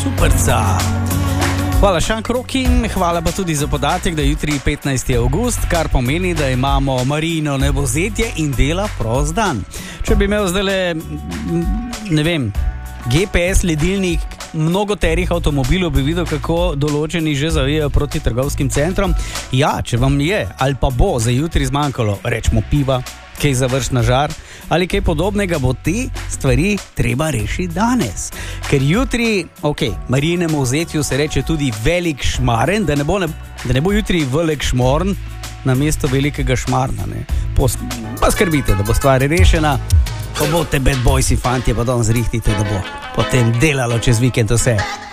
superca. Hvala Šankrokin, hvala pa tudi za podatek, da jutri 15. avgust, kar pomeni, da imamo Marijino nebozetje in dela prost dan. Če bi imel zdaj ne vem, GPS ledilnik mnogoterih avtomobilov, bi videl, kako določeni že zavijajo proti trgovskim centrom. Ja, če vam je ali pa bo za jutri zmanjkalo, rečemo piva, kaj za vrš na žar ali kaj podobnega, bo te stvari treba rešiti danes. Ker jutri, Marijinemu vzetju se reče tudi velik šmaren, da ne bo jutri velik šmorn na mesto velikega šmarna. Pa skrbite, da bo stvar rešena, pa boste bad boysi fantje, pa danes zrihtite, da bo potem delalo čez vikend vse.